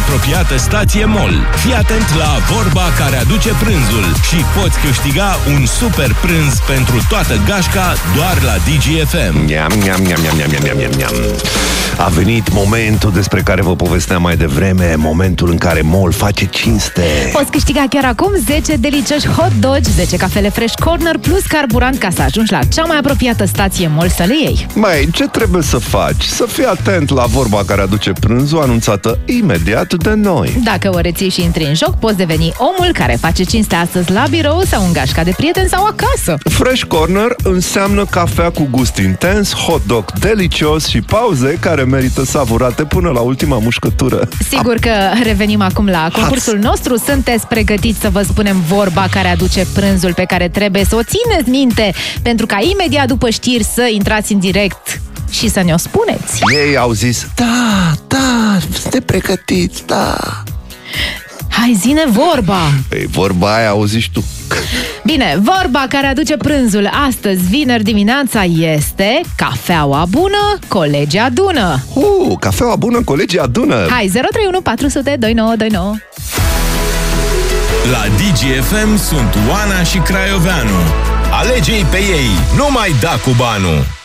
apropiată stație MOL. Fii atent la vorba care aduce prânzul și poți câștiga un super prânz pentru toată gașca doar la DGFM. A venit momentul despre care vă povesteam mai devreme, momentul în care MOL face cinste. Poți câștiga chiar acum 10 delicioși hot dogi, 10 cafele Fresh Corner plus carburant ca să ajungi la cea mai apropiată stație MOL să le iei. Mai, ce trebuie să faci? Să fii atent la vorba care aduce prânzul, anunțată imediat de noi. Dacă o reții și intri în joc, poți deveni omul care face cinste astăzi la birou sau în gașca de prieteni sau acasă. Fresh Corner înseamnă cafea cu gust intens, hot dog delicios și pauze care merită savurate până la ultima mușcătură. Sigur că revenim acum la concursul nostru. Sunteți pregătiți să vă spunem vorba care aduce prânzul pe care trebuie să o țineți minte, pentru ca imediat după știri să intrați în direct și să ne-o spuneți. Ei au zis, da, suntem pregătiți, da. Hai, zine vorba! Ei, vorba aia auzi tu. Bine, vorba care aduce prânzul astăzi, vineri dimineața, este cafeaua bună, colegii adună. Cafeaua bună, colegii adună. Hai, 031 400 2929. La DGFM sunt Oana și Craioveanu. Alege-i pe ei, nu mai da cu banul.